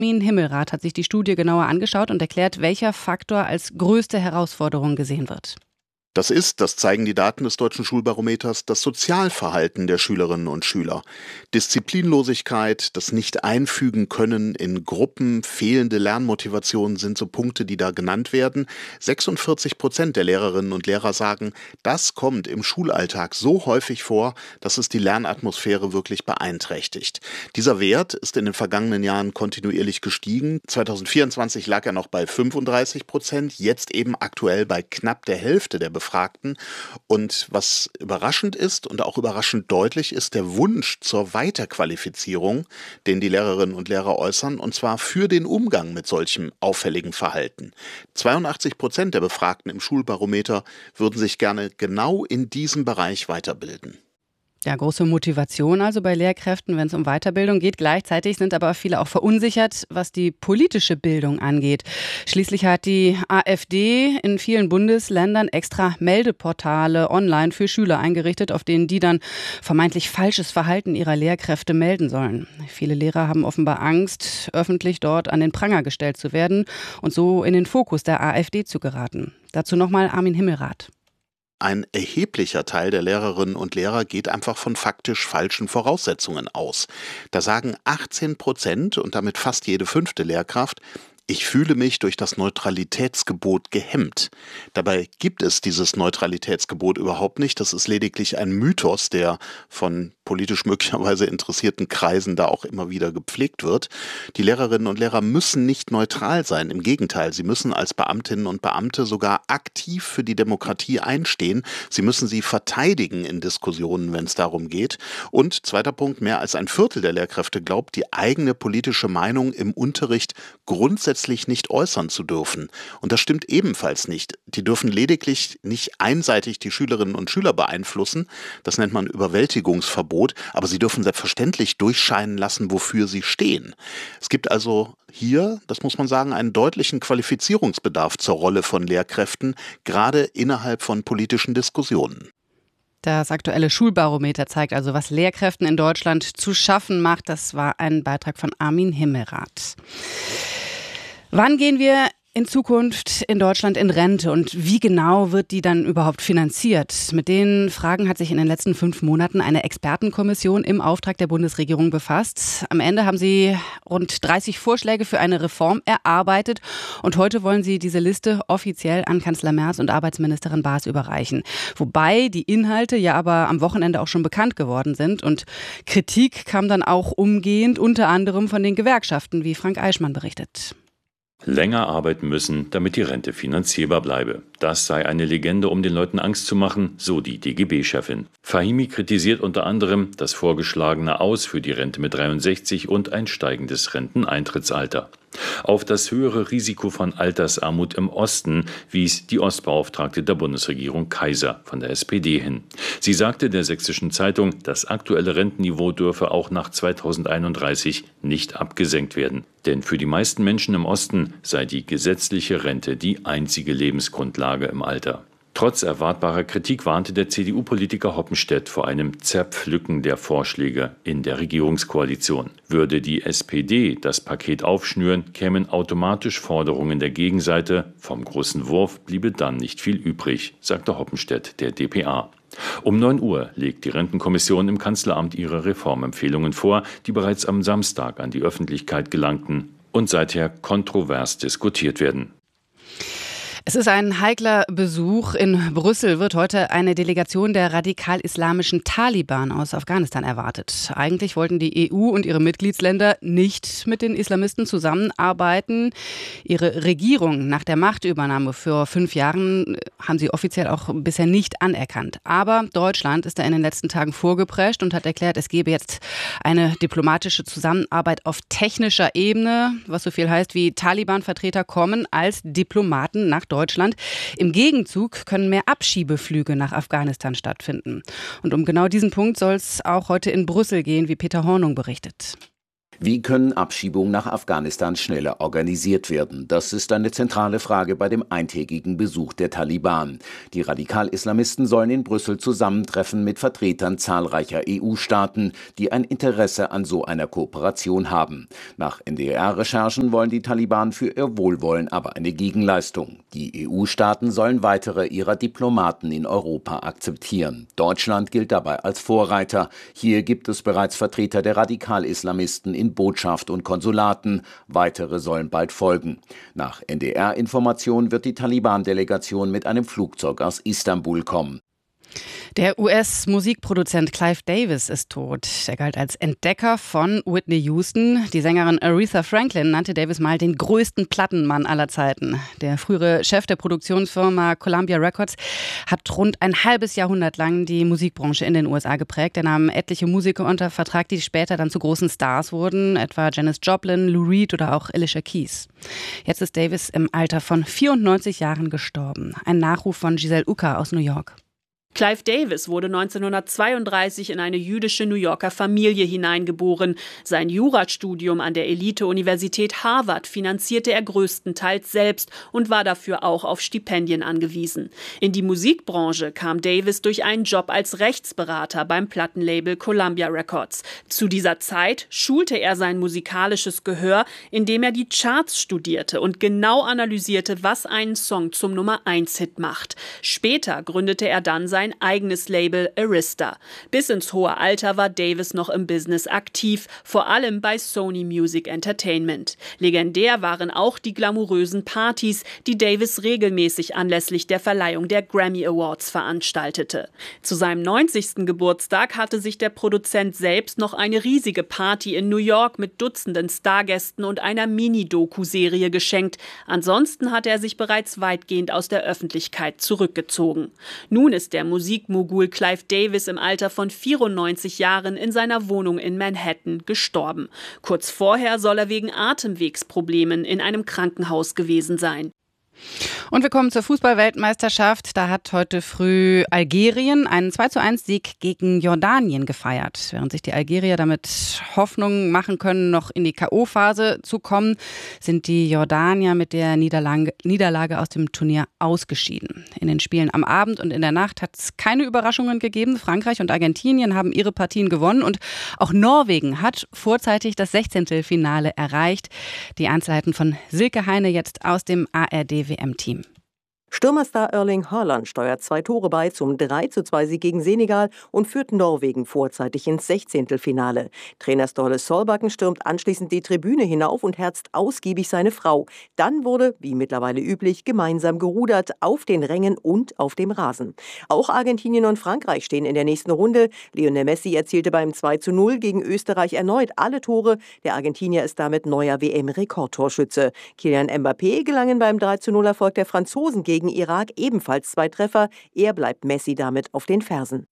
Armin Himmelrath hat sich die Studie genauer angeschaut und erklärt, welcher Faktor als größte Herausforderung gesehen wird. Das zeigen die Daten des Deutschen Schulbarometers, das Sozialverhalten der Schülerinnen und Schüler. Disziplinlosigkeit, das Nicht-Einfügen können in Gruppen, fehlende Lernmotivation sind so Punkte, die da genannt werden. 46% der Lehrerinnen und Lehrer sagen, das kommt im Schulalltag so häufig vor, dass es die Lernatmosphäre wirklich beeinträchtigt. Dieser Wert ist in den vergangenen Jahren kontinuierlich gestiegen. 2024 lag er noch bei 35%, jetzt eben aktuell bei knapp der Hälfte der Befragten. Und was überraschend ist und auch überraschend deutlich ist der Wunsch zur Weiterqualifizierung, den die Lehrerinnen und Lehrer äußern, und zwar für den Umgang mit solchem auffälligen Verhalten. 82% der Befragten im Schulbarometer würden sich gerne genau in diesem Bereich weiterbilden. Ja, große Motivation also bei Lehrkräften, wenn es um Weiterbildung geht. Gleichzeitig sind aber viele auch verunsichert, was die politische Bildung angeht. Schließlich hat die AfD in vielen Bundesländern extra Meldeportale online für Schüler eingerichtet, auf denen die dann vermeintlich falsches Verhalten ihrer Lehrkräfte melden sollen. Viele Lehrer haben offenbar Angst, öffentlich dort an den Pranger gestellt zu werden und so in den Fokus der AfD zu geraten. Dazu nochmal Armin Himmelrath. Ein erheblicher Teil der Lehrerinnen und Lehrer geht einfach von faktisch falschen Voraussetzungen aus. Da sagen 18% und damit fast jede 5. Lehrkraft, ich fühle mich durch das Neutralitätsgebot gehemmt. Dabei gibt es dieses Neutralitätsgebot überhaupt nicht. Das ist lediglich ein Mythos, der von politisch möglicherweise interessierten Kreisen da auch immer wieder gepflegt wird. Die Lehrerinnen und Lehrer müssen nicht neutral sein. Im Gegenteil, sie müssen als Beamtinnen und Beamte sogar aktiv für die Demokratie einstehen. Sie müssen sie verteidigen in Diskussionen, wenn es darum geht. Und zweiter Punkt, mehr als ein Viertel der Lehrkräfte glaubt, die eigene politische Meinung im Unterricht grundsätzlich nicht äußern zu dürfen. Und das stimmt ebenfalls nicht. Die dürfen lediglich nicht einseitig die Schülerinnen und Schüler beeinflussen. Das nennt man Überwältigungsverbot. Aber sie dürfen selbstverständlich durchscheinen lassen, wofür sie stehen. Es gibt also hier, das muss man sagen, einen deutlichen Qualifizierungsbedarf zur Rolle von Lehrkräften, gerade innerhalb von politischen Diskussionen. Das aktuelle Schulbarometer zeigt also, was Lehrkräften in Deutschland zu schaffen macht. Das war ein Beitrag von Armin Himmelrath. Wann gehen wir in Zukunft in Deutschland in Rente und wie genau wird die dann überhaupt finanziert? Mit den Fragen hat sich in den letzten 5 Monaten eine Expertenkommission im Auftrag der Bundesregierung befasst. Am Ende haben sie rund 30 Vorschläge für eine Reform erarbeitet und heute wollen sie diese Liste offiziell an Kanzler Merz und Arbeitsministerin Baas überreichen. Wobei die Inhalte ja aber am Wochenende auch schon bekannt geworden sind und Kritik kam dann auch umgehend unter anderem von den Gewerkschaften, wie Frank Eichmann berichtet. Länger arbeiten müssen, damit die Rente finanzierbar bleibe. Das sei eine Legende, um den Leuten Angst zu machen, so die DGB-Chefin. Fahimi kritisiert unter anderem das vorgeschlagene Aus für die Rente mit 63 und ein steigendes Renteneintrittsalter. Auf das höhere Risiko von Altersarmut im Osten wies die Ostbeauftragte der Bundesregierung Kaiser von der SPD hin. Sie sagte der Sächsischen Zeitung, das aktuelle Rentenniveau dürfe auch nach 2031 nicht abgesenkt werden. Denn für die meisten Menschen im Osten sei die gesetzliche Rente die einzige Lebensgrundlage im Alter. Trotz erwartbarer Kritik warnte der CDU-Politiker Hoppenstedt vor einem Zerpflücken der Vorschläge in der Regierungskoalition. Würde die SPD das Paket aufschnüren, kämen automatisch Forderungen der Gegenseite. Vom großen Wurf bliebe dann nicht viel übrig, sagte Hoppenstedt der dpa. Um 9 Uhr legt die Rentenkommission im Kanzleramt ihre Reformempfehlungen vor, die bereits am Samstag an die Öffentlichkeit gelangten und seither kontrovers diskutiert werden. Es ist ein heikler Besuch. In Brüssel wird heute eine Delegation der radikal-islamischen Taliban aus Afghanistan erwartet. Eigentlich wollten die EU und ihre Mitgliedsländer nicht mit den Islamisten zusammenarbeiten. Ihre Regierung nach der Machtübernahme vor 5 Jahren haben sie offiziell auch bisher nicht anerkannt. Aber Deutschland ist da in den letzten Tagen vorgeprescht und hat erklärt, es gebe jetzt eine diplomatische Zusammenarbeit auf technischer Ebene, was so viel heißt wie Taliban-Vertreter kommen als Diplomaten nach Deutschland. Im Gegenzug können mehr Abschiebeflüge nach Afghanistan stattfinden. Und um genau diesen Punkt soll es auch heute in Brüssel gehen, wie Peter Hornung berichtet. Wie können Abschiebungen nach Afghanistan schneller organisiert werden? Das ist eine zentrale Frage bei dem eintägigen Besuch der Taliban. Die Radikal-Islamisten sollen in Brüssel zusammentreffen mit Vertretern zahlreicher EU-Staaten, die ein Interesse an so einer Kooperation haben. Nach NDR-Recherchen wollen die Taliban für ihr Wohlwollen aber eine Gegenleistung. Die EU-Staaten sollen weitere ihrer Diplomaten in Europa akzeptieren. Deutschland gilt dabei als Vorreiter. Hier gibt es bereits Vertreter der Radikal-Islamisten in Botschaft und Konsulaten. Weitere sollen bald folgen. Nach NDR-Informationen wird die Taliban-Delegation mit einem Flugzeug aus Istanbul kommen. Der US-Musikproduzent Clive Davis ist tot. Er galt als Entdecker von Whitney Houston. Die Sängerin Aretha Franklin nannte Davis mal den größten Plattenmann aller Zeiten. Der frühere Chef der Produktionsfirma Columbia Records hat rund ein halbes Jahrhundert lang die Musikbranche in den USA geprägt. Er nahm etliche Musiker unter Vertrag, die später dann zu großen Stars wurden, etwa Janis Joplin, Lou Reed oder auch Alicia Keys. Jetzt ist Davis im Alter von 94 Jahren gestorben. Ein Nachruf von Giselle Ucker aus New York. Clive Davis wurde 1932 in eine jüdische New Yorker Familie hineingeboren. Sein Jurastudium an der Elite-Universität Harvard finanzierte er größtenteils selbst und war dafür auch auf Stipendien angewiesen. In die Musikbranche kam Davis durch einen Job als Rechtsberater beim Plattenlabel Columbia Records. Zu dieser Zeit schulte er sein musikalisches Gehör, indem er die Charts studierte und genau analysierte, was einen Song zum Nummer-1-Hit macht. Später gründete er dann sein eigenes Label Arista. Bis ins hohe Alter war Davis noch im Business aktiv, vor allem bei Sony Music Entertainment. Legendär waren auch die glamourösen Partys, die Davis regelmäßig anlässlich der Verleihung der Grammy Awards veranstaltete. Zu seinem 90. Geburtstag hatte sich der Produzent selbst noch eine riesige Party in New York mit Dutzenden Stargästen und einer Mini-Doku-Serie geschenkt. Ansonsten hatte er sich bereits weitgehend aus der Öffentlichkeit zurückgezogen. Nun ist der Musikmogul Clive Davis im Alter von 94 Jahren in seiner Wohnung in Manhattan gestorben. Kurz vorher soll er wegen Atemwegsproblemen in einem Krankenhaus gewesen sein. Und wir kommen zur Fußball-Weltmeisterschaft. Da hat heute früh Algerien einen 2:1-Sieg gegen Jordanien gefeiert. Während sich die Algerier damit Hoffnung machen können, noch in die K.O.-Phase zu kommen, sind die Jordanier mit der Niederlage aus dem Turnier ausgeschieden. In den Spielen am Abend und in der Nacht hat es keine Überraschungen gegeben. Frankreich und Argentinien haben ihre Partien gewonnen und auch Norwegen hat vorzeitig das 16. Finale erreicht. Die Einzelheiten von Silke Heine jetzt aus dem ARD-WM-Team. Stürmerstar Erling Haaland steuert 2 Tore bei zum 3:2-Sieg gegen Senegal und führt Norwegen vorzeitig ins 16. Finale. Trainer Ståle Solbakken stürmt anschließend die Tribüne hinauf und herzt ausgiebig seine Frau. Dann wurde, wie mittlerweile üblich, gemeinsam gerudert auf den Rängen und auf dem Rasen. Auch Argentinien und Frankreich stehen in der nächsten Runde. Lionel Messi erzielte beim 2:0 gegen Österreich erneut alle Tore. Der Argentinier ist damit neuer WM-Rekordtorschütze. Kylian Mbappé gelangen beim 3:0-Erfolg der Franzosen gegen Irak ebenfalls 2 Treffer. Er bleibt Messi damit auf den Fersen.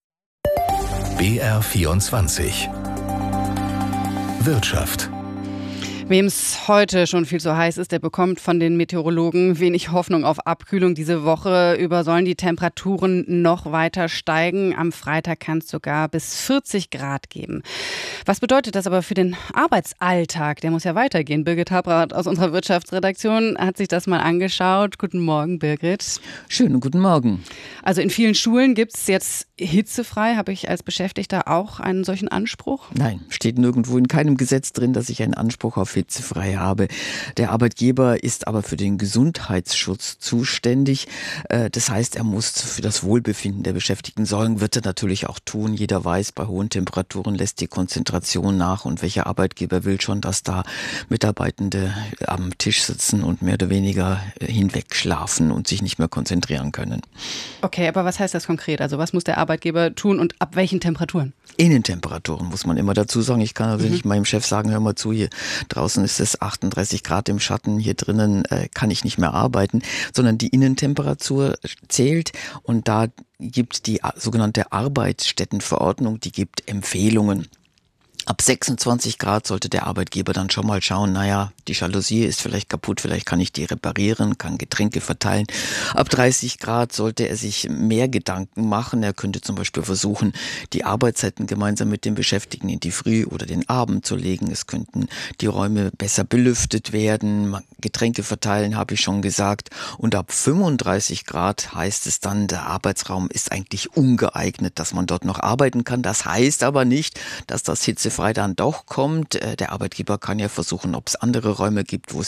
BR24 Wirtschaft. Wem es heute schon viel zu heiß ist, der bekommt von den Meteorologen wenig Hoffnung auf Abkühlung. Diese Woche über sollen die Temperaturen noch weiter steigen. Am Freitag kann es sogar bis 40 Grad geben. Was bedeutet das aber für den Arbeitsalltag? Der muss ja weitergehen. Birgit Habrath aus unserer Wirtschaftsredaktion hat sich das mal angeschaut. Guten Morgen, Birgit. Schönen guten Morgen. Also in vielen Schulen gibt es jetzt hitzefrei. Habe ich als Beschäftigter auch einen solchen Anspruch? Nein, steht nirgendwo in keinem Gesetz drin, dass ich einen Anspruch auf hitzefrei habe. Der Arbeitgeber ist aber für den Gesundheitsschutz zuständig. Das heißt, er muss für das Wohlbefinden der Beschäftigten sorgen, wird er natürlich auch tun. Jeder weiß, bei hohen Temperaturen lässt die Konzentration nach und welcher Arbeitgeber will schon, dass da Mitarbeitende am Tisch sitzen und mehr oder weniger hinwegschlafen und sich nicht mehr konzentrieren können. Okay, aber was heißt das konkret? Also was muss der Arbeitgeber tun und ab welchen Temperaturen? Innentemperaturen muss man immer dazu sagen. Ich kann also nicht meinem Chef sagen, hör mal zu, hier draußen ist es 38 Grad im Schatten, hier drinnen kann ich nicht mehr arbeiten, sondern die Innentemperatur zählt und da gibt die sogenannte Arbeitsstättenverordnung, die gibt Empfehlungen. Ab 26 Grad sollte der Arbeitgeber dann schon mal schauen, naja, die Jalousie ist vielleicht kaputt, vielleicht kann ich die reparieren, kann Getränke verteilen. Ab 30 Grad sollte er sich mehr Gedanken machen. Er könnte zum Beispiel versuchen, die Arbeitszeiten gemeinsam mit den Beschäftigten in die Früh oder den Abend zu legen. Es könnten die Räume besser belüftet werden. Getränke verteilen, habe ich schon gesagt. Und ab 35 Grad heißt es dann, der Arbeitsraum ist eigentlich ungeeignet, dass man dort noch arbeiten kann. Das heißt aber nicht, dass das hitzefrei dann doch kommt. Der Arbeitgeber kann ja versuchen, ob es andere Räume gibt, wo es